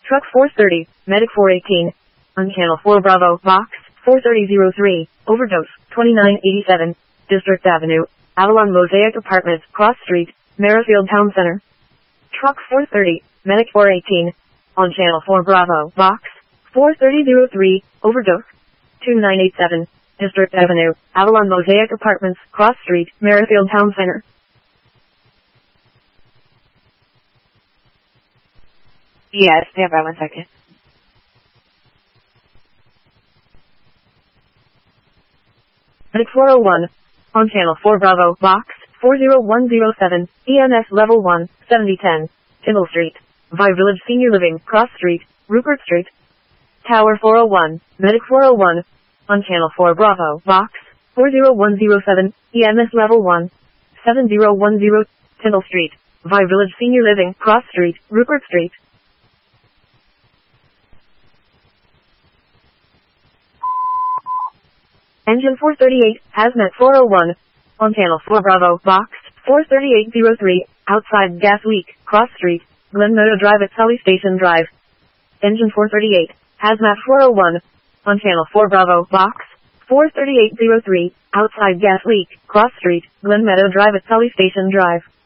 Truck 430, Medic 418. On Channel 4 Bravo, Box 43003, Overdose, 2987, District Avenue, Avalon Mosaic Apartments, Cross Street, Merrifield Town Center. Truck 430, Medic 418. On Channel 4 Bravo, Box 43003, Overdose, 2987, District Avenue, Avalon Mosaic Apartments, Cross Street, Merrifield Town Center. Yes, stand by 1 second. Medic 401. On Channel 4 Bravo, Box 40107, EMS Level 1, 7010, Tyndall Street, Vi Village Senior Living, Cross Street, Rupert Street. Tower 401, Medic 401. On Channel 4 Bravo, Box 40107, EMS Level 1, 7010, Tyndall Street, Vi Village Senior Living, Cross Street, Rupert Street. Engine 438, Hazmat 401. On Channel 4 Bravo, Box 43803, outside gas leak, Cross Street, Glen Meadow Drive at Sully Station Drive. Engine 438, Hazmat 401. On Channel 4 Bravo, Box 43803, outside gas leak, Cross Street, Glen Meadow Drive at Sully Station Drive.